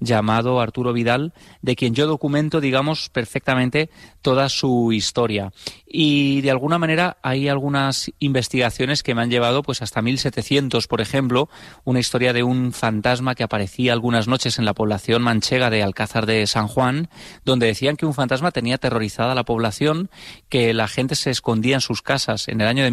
llamado Arturo Vidal, de quien yo documento, digamos, perfectamente toda su historia. Y de alguna manera hay algunas investigaciones que me han llevado pues hasta 1700, por ejemplo, una historia de un fantasma que aparecía algunas noches en la población manchega de Alcázar de San Juan, donde decían que un fantasma tenía aterrorizada a la población, que la gente se escondía en sus casas en el año de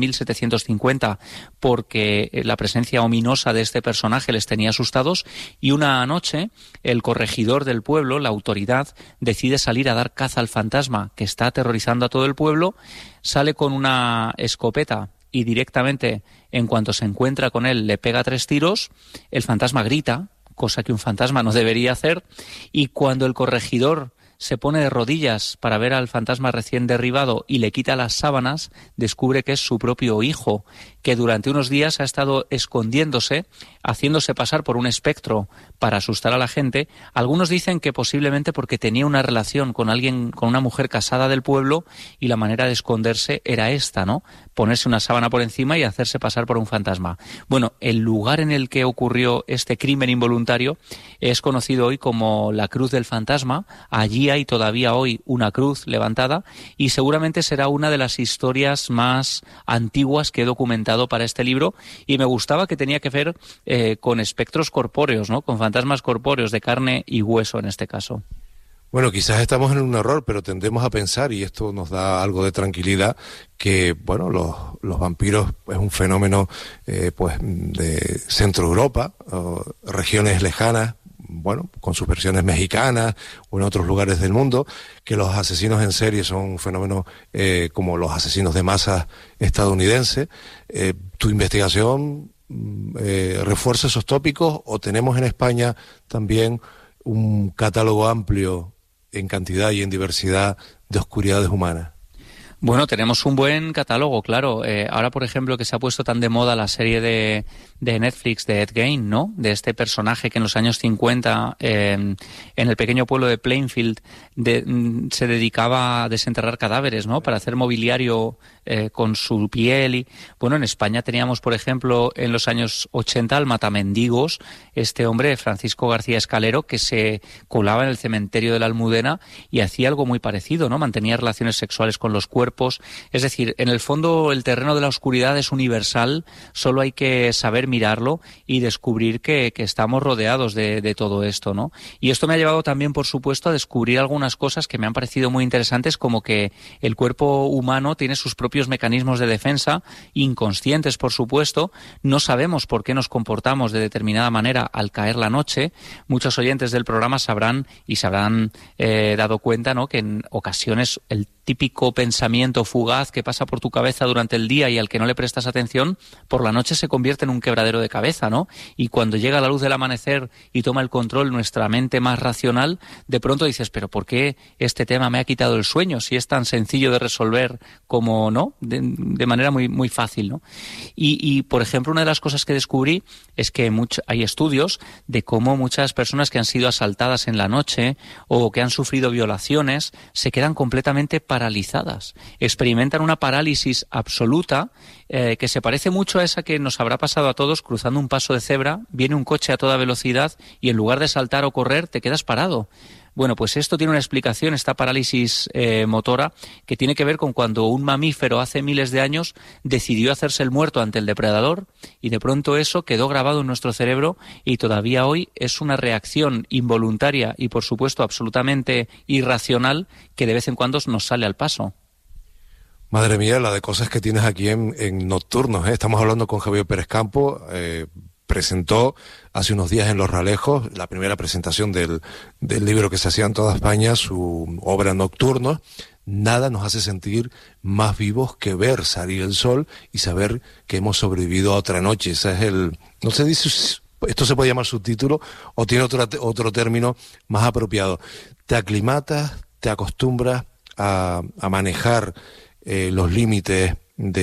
1750 porque la presencia ominosa de este personaje les tenía asustados, y una noche el corregidor del pueblo, la autoridad, decide salir a dar caza al fantasma que está aterrorizando a todo el pueblo, sale con una escopeta y directamente, en cuanto se encuentra con él, le pega 3 tiros, el fantasma grita, cosa que un fantasma no debería hacer, y cuando el corregidor se pone de rodillas para ver al fantasma recién derribado y le quita las sábanas, descubre que es su propio hijo, que durante unos días ha estado escondiéndose, haciéndose pasar por un espectro para asustar a la gente. Algunos dicen que posiblemente porque tenía una relación con alguien, con una mujer casada del pueblo, y la manera de esconderse era esta, ¿no? Ponerse una sábana por encima y hacerse pasar por un fantasma. Bueno, el lugar en el que ocurrió este crimen involuntario es conocido hoy como la Cruz del Fantasma. Allí hay todavía hoy una cruz levantada, y seguramente será una de las historias más antiguas que he documentado para este libro, y me gustaba que tenía que ver con espectros corpóreos, ¿no? Con fantasmas corpóreos de carne y hueso en este caso. Bueno, quizás estamos en un error, pero tendemos a pensar, y esto nos da algo de tranquilidad, que bueno, los vampiros es un fenómeno pues de Centro Europa, regiones lejanas, bueno, con sus versiones mexicanas o en otros lugares del mundo, que los asesinos en serie son un fenómeno como los asesinos de masa estadounidenses. ¿Tu investigación refuerza esos tópicos, o tenemos en España también un catálogo amplio en cantidad y en diversidad de oscuridades humanas? Bueno, tenemos un buen catálogo, claro. Ahora, por ejemplo, que se ha puesto tan de moda la serie de Netflix de Ed Gein, ¿no? De este personaje que en los años 50, en el pequeño pueblo de Plainfield, se dedicaba a desenterrar cadáveres, ¿no? Para hacer mobiliario con su piel. Y bueno, en España teníamos, por ejemplo, en los años 80 al Matamendigos, este hombre, Francisco García Escalero, que se colaba en el cementerio de la Almudena y hacía algo muy parecido, ¿no? Mantenía relaciones sexuales con los cuerpos. Es decir, en el fondo el terreno de la oscuridad es universal, solo hay que saber mirarlo y descubrir que estamos rodeados de todo esto, ¿no? Y esto me ha llevado también, por supuesto, a descubrir algunas cosas que me han parecido muy interesantes, como que el cuerpo humano tiene sus propios mecanismos de defensa, inconscientes, por supuesto. No sabemos por qué nos comportamos de determinada manera al caer la noche. Muchos oyentes del programa sabrán y se habrán dado cuenta, ¿no?, que en ocasiones el típico pensamiento fugaz que pasa por tu cabeza durante el día y al que no le prestas atención, por la noche se convierte en un quebradero de cabeza, ¿no? Y cuando llega la luz del amanecer y toma el control nuestra mente más racional, de pronto dices, pero ¿por qué este tema me ha quitado el sueño? Si es tan sencillo de resolver como, ¿no?, de manera muy, muy fácil, ¿no? Y, por ejemplo, una de las cosas que descubrí es que hay estudios de cómo muchas personas que han sido asaltadas en la noche o que han sufrido violaciones se quedan completamente paralizadas. Experimentan una parálisis absoluta que se parece mucho a esa que nos habrá pasado a todos cruzando un paso de cebra, viene un coche a toda velocidad y en lugar de saltar o correr te quedas parado. Bueno, pues esto tiene una explicación, esta parálisis motora, que tiene que ver con cuando un mamífero hace miles de años decidió hacerse el muerto ante el depredador, y de pronto eso quedó grabado en nuestro cerebro y todavía hoy es una reacción involuntaria y, por supuesto, absolutamente irracional que de vez en cuando nos sale al paso. Madre mía, la de cosas que tienes aquí en Nocturnos, ¿eh? Estamos hablando con Javier Pérez Campo. Presentó hace unos días en Los Ralejos la primera presentación del libro que se hacía en toda España, su obra Nocturnos. Nada nos hace sentir más vivos que ver salir el sol y saber que hemos sobrevivido a otra noche. Ese es no se dice, esto se puede llamar subtítulo o tiene otro término más apropiado. Te aclimatas, te acostumbras a manejar los límites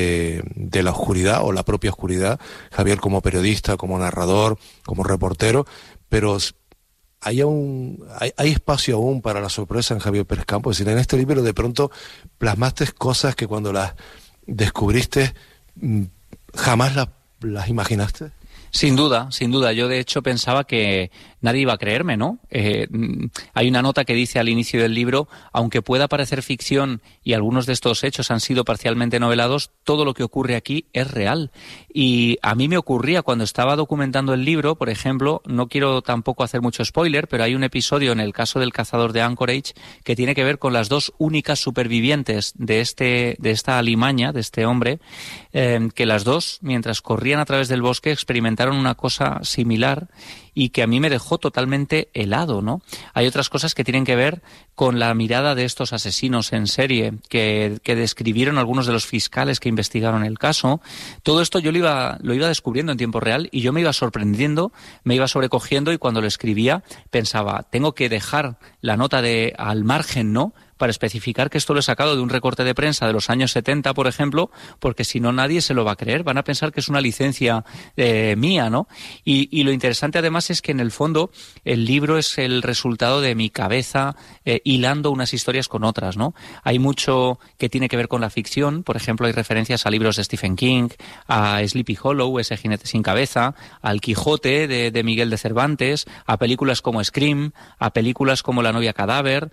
de la oscuridad o la propia oscuridad, Javier, como periodista, como narrador, como reportero, pero hay espacio aún para la sorpresa en Javier Pérez Campo. Es decir, en este libro de pronto plasmaste cosas que cuando las descubriste jamás las imaginaste. Sin duda, sin duda. Yo, de hecho, pensaba que nadie iba a creerme, ¿no? Hay una nota que dice al inicio del libro: aunque pueda parecer ficción y algunos de estos hechos han sido parcialmente novelados, todo lo que ocurre aquí es real. Y a mí me ocurría cuando estaba documentando el libro, por ejemplo, no quiero tampoco hacer mucho spoiler, pero hay un episodio en el caso del cazador de Anchorage que tiene que ver con las dos únicas supervivientes de esta alimaña, de este hombre, que las dos, mientras corrían a través del bosque, experimentaron una cosa similar y que a mí me dejó totalmente helado, ¿no? Hay otras cosas que tienen que ver con la mirada de estos asesinos en serie que describieron algunos de los fiscales que investigaron el caso. Todo esto yo lo iba descubriendo en tiempo real y yo me iba sorprendiendo, me iba sobrecogiendo, y cuando lo escribía pensaba, tengo que dejar la nota al margen, ¿no?, para especificar que esto lo he sacado de un recorte de prensa de los años 70, por ejemplo, porque si no nadie se lo va a creer, van a pensar que es una licencia mía, ¿no? Y lo interesante además es que en el fondo el libro es el resultado de mi cabeza hilando unas historias con otras, ¿no? Hay mucho que tiene que ver con la ficción, por ejemplo, hay referencias a libros de Stephen King, a Sleepy Hollow, ese jinete sin cabeza, al Quijote de Miguel de Cervantes, a películas como Scream, a películas como La novia cadáver,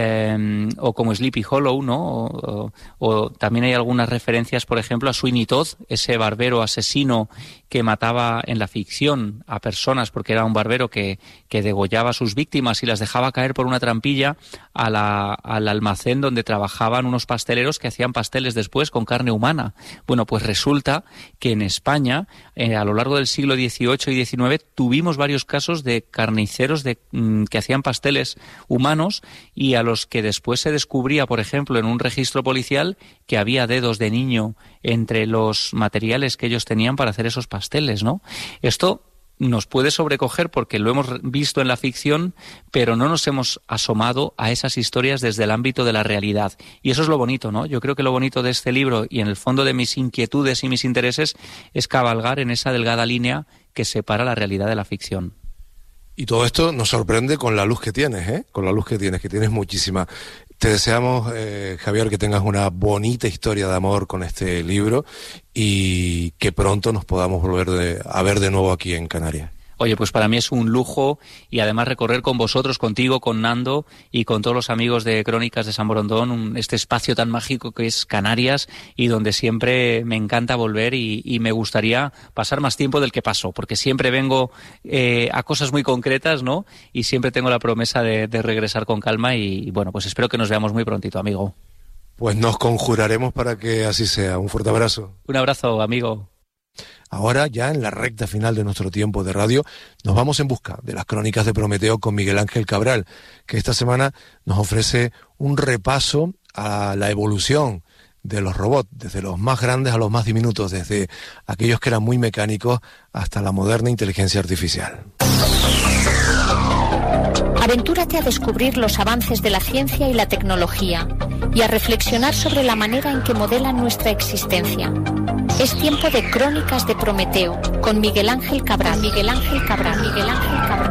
o como Sleepy Hollow, ¿no? O también hay algunas referencias, por ejemplo, a Sweeney Todd, ese barbero asesino que mataba en la ficción a personas, porque era un barbero que degollaba a sus víctimas y las dejaba caer por una trampilla al almacén donde trabajaban unos pasteleros que hacían pasteles después con carne humana. Bueno, pues resulta que en España, a lo largo del siglo XVIII y XIX, tuvimos varios casos de carniceros que hacían pasteles humanos, y a los que después se descubría, por ejemplo, en un registro policial, que había dedos de niño entre los materiales que ellos tenían para hacer esos pasteles, ¿no? Esto nos puede sobrecoger porque lo hemos visto en la ficción, pero no nos hemos asomado a esas historias desde el ámbito de la realidad. Y eso es lo bonito, ¿no? Yo creo que lo bonito de este libro, y en el fondo de mis inquietudes y mis intereses, es cabalgar en esa delgada línea que separa la realidad de la ficción. Y todo esto nos sorprende con la luz que tienes, ¿eh? Con la luz que tienes muchísima. Te deseamos, Javier, que tengas una bonita historia de amor con este libro y que pronto nos podamos volver a ver de nuevo aquí en Canarias. Oye, pues para mí es un lujo, y además recorrer con vosotros, contigo, con Nando y con todos los amigos de Crónicas de San Borondón, este espacio tan mágico que es Canarias, y donde siempre me encanta volver y me gustaría pasar más tiempo del que paso, porque siempre vengo a cosas muy concretas, ¿no? Y siempre tengo la promesa de regresar con calma, y bueno, pues espero que nos veamos muy prontito, amigo. Pues nos conjuraremos para que así sea. Un fuerte abrazo. Un abrazo, amigo. Ahora, ya en la recta final de nuestro tiempo de radio, nos vamos en busca de las Crónicas de Prometeo con Miguel Ángel Cabral, que esta semana nos ofrece un repaso a la evolución de los robots, desde los más grandes a los más diminutos, desde aquellos que eran muy mecánicos hasta la moderna inteligencia artificial. Aventúrate a descubrir los avances de la ciencia y la tecnología y a reflexionar sobre la manera en que modelan nuestra existencia. Es tiempo de Crónicas de Prometeo con Miguel Ángel Cabral. Miguel Ángel Cabral. Miguel Ángel Cabral.